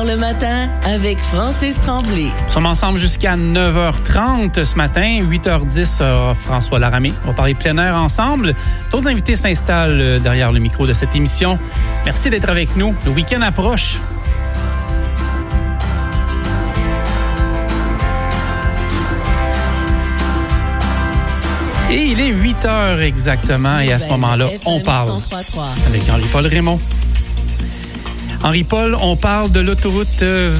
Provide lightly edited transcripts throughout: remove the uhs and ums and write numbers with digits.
le matin avec Francis Tremblay. Nous sommes ensemble jusqu'à 9h30 ce matin. 8h10, François Laramé. On va parler plein air ensemble. D'autres invités s'installent derrière le micro de cette émission. Merci d'être avec nous. Le week-end approche. Et il est 8h exactement. Et à ce moment-là, on parle avec Henri-Paul Raymond. Henri-Paul, on parle de l'autoroute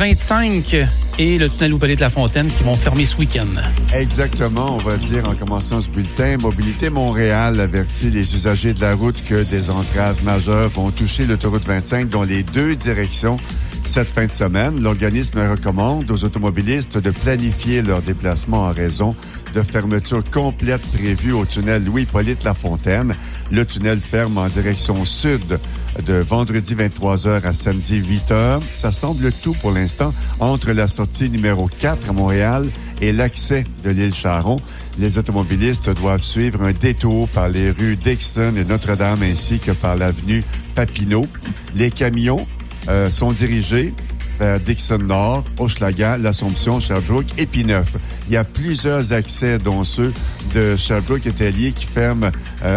25 et le tunnel au Palais de la Fontaine qui vont fermer ce week-end. Exactement. On va dire en commençant ce bulletin, Mobilité Montréal avertit les usagers de la route que des entraves majeures vont toucher l'autoroute 25 dans les deux directions cette fin de semaine. L'organisme recommande aux automobilistes de planifier leur déplacement en raison de fermeture complète prévue au tunnel Louis-Hippolyte Lafontaine. Le tunnel ferme en direction sud de vendredi 23h à samedi 8h. Ça semble tout pour l'instant entre la sortie numéro 4 à Montréal et l'accès de l'île Charon. Les automobilistes doivent suivre un détour par les rues Dixon et Notre-Dame ainsi que par l'avenue Papineau. Les camions sont dirigés vers Dixon Nord, Hochelaga, l'Assomption, Sherbrooke et P9. Il y a plusieurs accès, dont ceux de Sherbrooke et Tellier qui ferment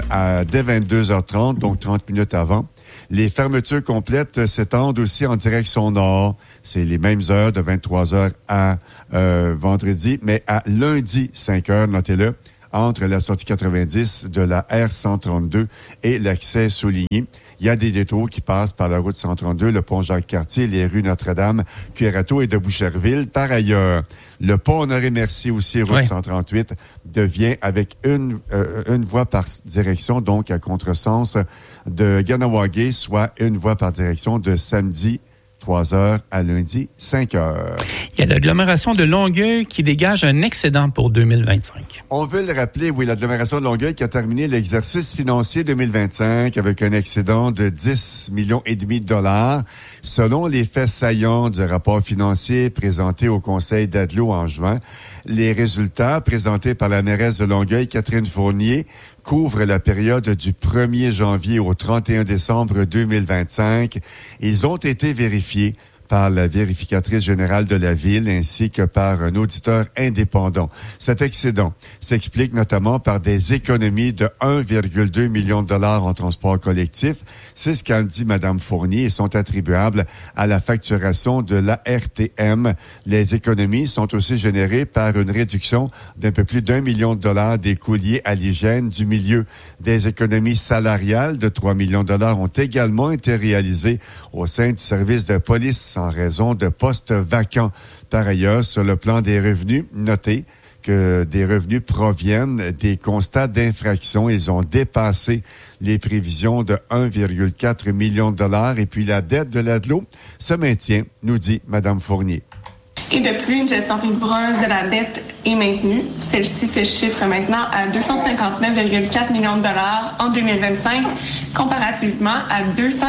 dès 22h30, donc 30 minutes avant. Les fermetures complètes s'étendent aussi en direction nord. C'est les mêmes heures de 23h à vendredi, mais à lundi 5h, notez-le, entre la sortie 90 de la R132 et l'accès souligné. Il y a des détours qui passent par la route 132, le pont Jacques-Cartier, les rues Notre-Dame, Cuirateau et de Boucherville. Par ailleurs, le pont Honoré-Mercier, aussi route 138, devient avec une voie par direction, donc à contresens de Ganawagé, soit une voie par direction de samedi 3h à lundi 5h. Il y a l'agglomération de Longueuil qui dégage un excédent pour 2025. On veut le rappeler, oui, l'agglomération de Longueuil qui a terminé l'exercice financier 2025 avec un excédent de 10,5 millions de dollars. Selon les faits saillants du rapport financier présenté au Conseil d'Adelot en juin, les résultats présentés par la mairesse de Longueuil, Catherine Fournier, couvrent la période du 1er janvier au 31 décembre 2025. Ils ont été vérifiés par la vérificatrice générale de la ville ainsi que par un auditeur indépendant. Cet excédent s'explique notamment par des économies de 1,2 million de dollars en transport collectif. C'est ce qu'a dit Mme Fournier et sont attribuables à la facturation de la RTM. Les économies sont aussi générées par une réduction d'un peu plus d'1 million de dollars des coûts liés à l'hygiène du milieu. Des économies salariales de 3 millions de dollars ont également été réalisées au sein du service de police en raison de postes vacants. Par ailleurs, sur le plan des revenus, notez que des revenus proviennent des constats d'infraction. Ils ont dépassé les prévisions de 1,4 million de dollars. Et puis la dette de l'Adelot se maintient, nous dit Mme Fournier. Et de plus, une gestion rigoureuse de la dette est maintenue. Celle-ci se chiffre maintenant à 259,4 millions de dollars en 2025, comparativement à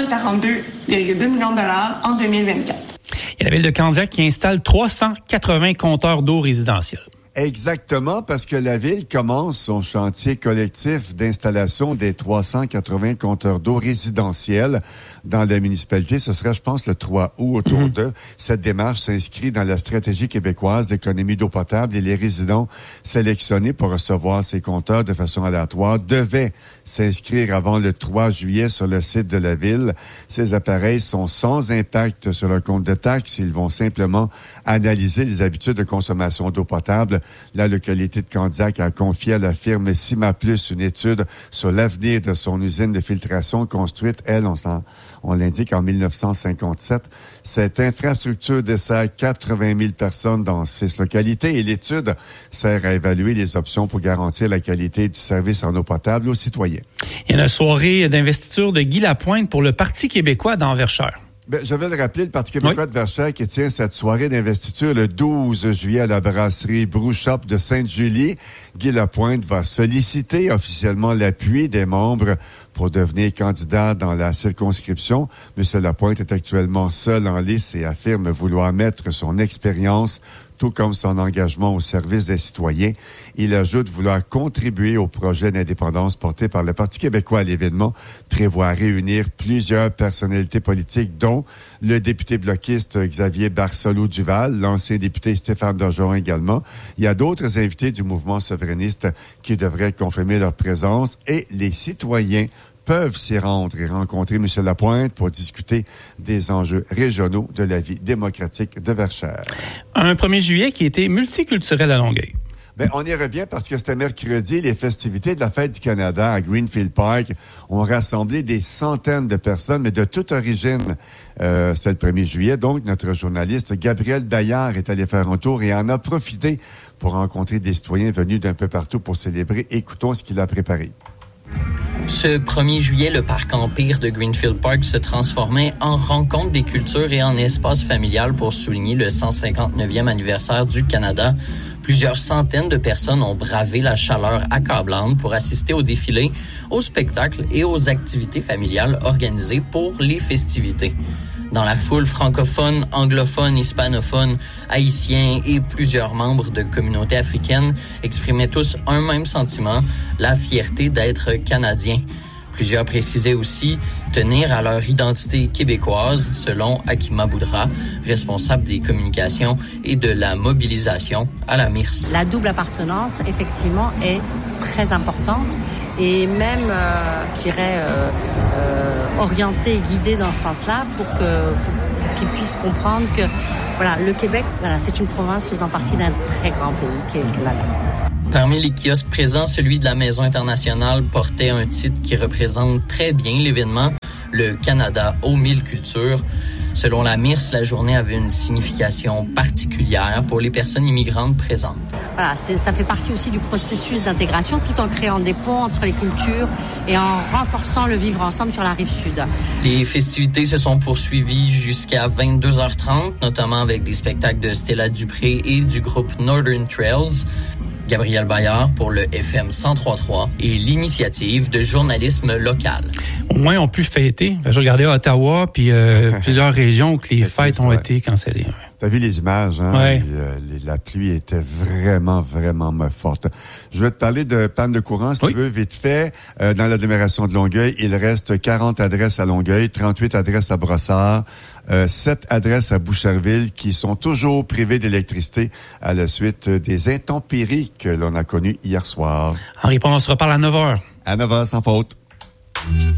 242,2 millions de dollars en 2024. Il y a la ville de Candiac qui installe 380 compteurs d'eau résidentiels. Exactement, parce que la ville commence son chantier collectif d'installation des 380 compteurs d'eau résidentiels dans la municipalité. Ce serait, je pense, le 3 août autour d'eux. Cette démarche s'inscrit dans la stratégie québécoise d'économie d'eau potable et les résidents sélectionnés pour recevoir ces compteurs de façon aléatoire devaient s'inscrire avant le 3 juillet sur le site de la ville. Ces appareils sont sans impact sur le compte de taxes. Ils vont simplement analyser les habitudes de consommation d'eau potable. La localité de Candiac a confié à la firme CIMA+ une étude sur l'avenir de son usine de filtration construite, on l'indique, en 1957. Cette infrastructure dessert 80 000 personnes dans 6 localités et l'étude sert à évaluer les options pour garantir la qualité du service en eau potable aux citoyens. Il y a une soirée d'investiture de Guy Lapointe pour le Parti québécois d'Anverchères. Je vais le rappeler, le Parti québécois de Verchères qui tient cette soirée d'investiture le 12 juillet à la brasserie Brew Shop de Sainte-Julie. Guy Lapointe va solliciter officiellement l'appui des membres pour devenir candidat dans la circonscription. M. Lapointe est actuellement seul en lice et affirme vouloir mettre son expérience tout comme son engagement au service des citoyens. Il ajoute vouloir contribuer au projet d'indépendance porté par le Parti québécois. L'événement prévoit réunir plusieurs personnalités politiques, dont le député bloquiste Xavier Barcelou-Duval, l'ancien député Stéphane Bergeron également. Il y a d'autres invités du mouvement souverainiste qui devraient confirmer leur présence et les citoyens peuvent s'y rendre et rencontrer M. Lapointe pour discuter des enjeux régionaux de la vie démocratique de Verchères. Un 1er juillet qui était multiculturel à Longueuil. Bien, on y revient parce que c'était mercredi. Les festivités de la Fête du Canada à Greenfield Park ont rassemblé des centaines de personnes, mais de toute origine. C'était le 1er juillet. Donc, notre journaliste Gabriel Daillard est allé faire un tour et en a profité pour rencontrer des citoyens venus d'un peu partout pour célébrer. Écoutons ce qu'il a préparé. Ce 1er juillet, le parc Empire de Greenfield Park se transformait en rencontre des cultures et en espace familial pour souligner le 159e anniversaire du Canada. Plusieurs centaines de personnes ont bravé la chaleur accablante pour assister au défilé, aux spectacles et aux activités familiales organisées pour les festivités. Dans la foule, francophones, anglophones, hispanophones, haïtiens et plusieurs membres de communautés africaines exprimaient tous un même sentiment, la fierté d'être canadiens. Plusieurs précisaient aussi tenir à leur identité québécoise, selon Akima Boudra, responsable des communications et de la mobilisation à la MIRS. La double appartenance, effectivement, est très importante et même, je dirais, orientée et guidée dans ce sens-là pour qu'ils puissent comprendre que voilà, le Québec, voilà, c'est une province faisant partie d'un très grand pays qui est le Canada. Parmi les kiosques présents, celui de la Maison internationale portait un titre qui représente très bien l'événement, le Canada aux 1000 cultures. Selon la MIRS, la journée avait une signification particulière pour les personnes immigrantes présentes. Voilà, ça fait partie aussi du processus d'intégration, tout en créant des ponts entre les cultures et en renforçant le vivre ensemble sur la rive sud. Les festivités se sont poursuivies jusqu'à 22h30, notamment avec des spectacles de Stella Dupré et du groupe Northern Trails. Gabriel Bayard pour le FM 103.3 et l'initiative de journalisme local. Au moins, on peut fêter. Je regardais à Ottawa, puis plusieurs régions où les fêtes ont été cancellées. T'as vu les images, hein? Ouais. La pluie était vraiment, vraiment forte. Je vais te parler de panne de courant, si tu veux, vite fait. Dans l'agglomération de Longueuil, il reste 40 adresses à Longueuil, 38 adresses à Brossard, 7 adresses à Boucherville qui sont toujours privées d'électricité à la suite des intempéries que l'on a connues hier soir. Henri Paul, on se reparle à 9h. À 9h, sans faute.